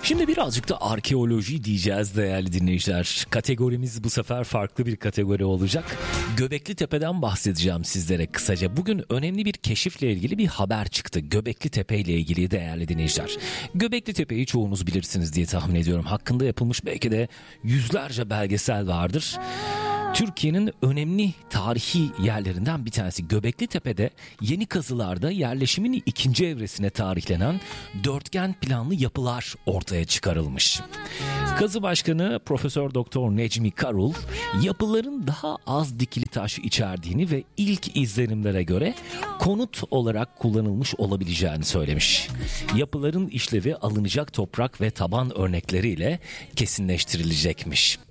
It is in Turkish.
Şimdi birazcık da arkeoloji diyeceğiz değerli dinleyiciler. Kategorimiz bu sefer farklı bir kategori olacak. Göbekli Tepe'den bahsedeceğim sizlere kısaca. Bugün önemli bir keşifle ilgili bir haber çıktı. Göbekli Tepe ile ilgili değerli dinleyiciler. Göbekli Tepe'yi çoğunuz bilirsiniz diye tahmin ediyorum. Hakkında yapılmış belki de yüzlerce belgesel vardır. Türkiye'nin önemli tarihi yerlerinden bir tanesi. Göbekli Tepe'de yeni kazılarda yerleşimin ikinci evresine tarihlenen dörtgen planlı yapılar ortaya çıkarılmış. Kazı Başkanı Profesör Doktor Necmi Karul, yapıların daha az dikili taş içerdiğini ve ilk izlenimlere göre konut olarak kullanılmış olabileceğini söylemiş. Yapıların işlevi alınacak toprak ve taban örnekleriyle kesinleştirilecekmiş.